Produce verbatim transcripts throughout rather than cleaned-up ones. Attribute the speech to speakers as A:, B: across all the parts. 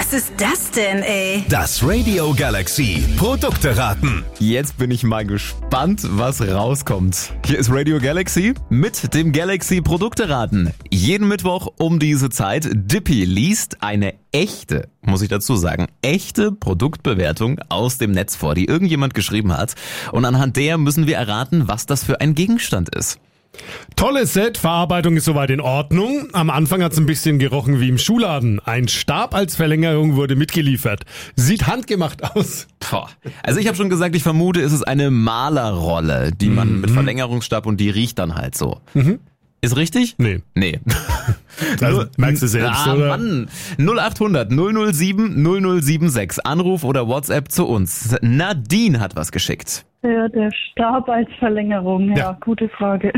A: Was ist das denn, ey?
B: Das Radio Galaxy Produkte raten.
C: Jetzt bin ich mal gespannt, was rauskommt. Hier ist Radio Galaxy mit dem Galaxy Produkte raten. Jeden Mittwoch um diese Zeit. Dippy liest eine echte, muss ich dazu sagen, echte Produktbewertung aus dem Netz vor, die irgendjemand geschrieben hat. Und anhand der müssen wir erraten, was das für ein Gegenstand ist.
D: Tolles Set, Verarbeitung ist soweit in Ordnung. Am Anfang hat es ein bisschen gerochen wie im Schuhladen. Ein Stab als Verlängerung wurde mitgeliefert. Sieht handgemacht aus.
C: Boah. Also ich habe schon gesagt, ich vermute, es ist eine Malerrolle, die man
D: Mhm.
C: mit Verlängerungsstab und die riecht dann halt so.
D: Mhm.
C: Ist richtig?
D: Nee.
C: Nee.
D: Also, merkst du selbst,
C: ah,
D: oder?
C: Mann. null acht hundert null null sieben null null sieben sechs. Anruf oder WhatsApp zu uns. Nadine hat was geschickt.
E: Ja, der Stab als Verlängerung, ja,
D: Ja.
E: gute Frage.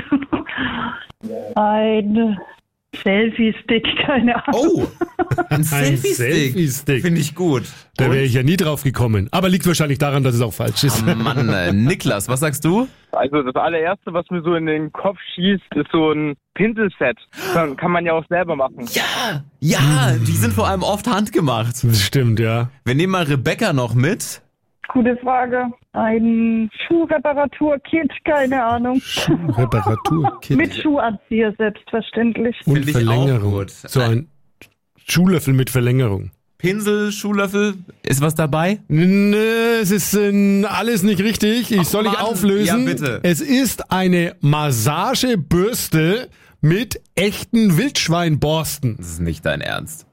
E: Ein Selfie-Stick, keine Ahnung.
C: Oh, ein Selfie-Stick.
D: Selfie-Stick.
C: Finde ich gut.
D: Da wäre ich ja nie drauf gekommen. Aber liegt wahrscheinlich daran, dass es auch falsch ist.
C: Oh Mann, äh, Niklas, was sagst du?
F: Also das allererste, was mir so in den Kopf schießt, ist so ein Pinselset. Kann, kann man ja auch selber machen.
C: Ja, ja, die sind vor allem oft handgemacht.
D: Das stimmt, ja.
C: Wir nehmen mal Rebecca noch mit.
E: Gute Frage. Ein Schuhreparaturkit, keine Ahnung.
D: Reparaturkit
E: Mit Schuhanzieher, selbstverständlich.
D: und
C: Finde ich auch
D: Verlängerung.
C: gut.
D: So ein Schuhlöffel mit Verlängerung.
C: Pinsel, Schuhlöffel, ist was dabei?
D: Nö, es ist äh, alles nicht richtig. Ich
C: Ach,
D: soll ich
C: Mann.
D: auflösen?
C: Ja, bitte.
D: Es ist eine Massagebürste mit echten Wildschweinborsten.
C: Das ist nicht dein Ernst.